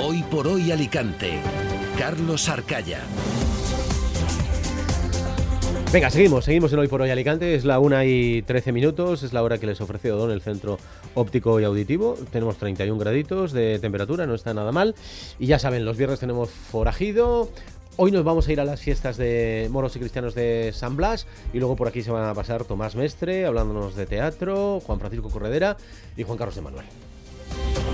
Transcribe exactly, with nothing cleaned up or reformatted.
Hoy por hoy Alicante. Carlos Arcaya. Venga, seguimos, seguimos en Hoy por Hoy Alicante. Es la una y trece minutos, es la hora que les ofrece Odón, el centro óptico y auditivo. Tenemos treinta y un graditos de temperatura, no está nada mal. Y ya saben, los viernes tenemos forajido. Hoy nos vamos a ir a las fiestas de moros y cristianos de San Blas y luego por aquí se van a pasar Tomás Mestre hablándonos de teatro, Juan Francisco Corredera y Juan Carlos Emanuel.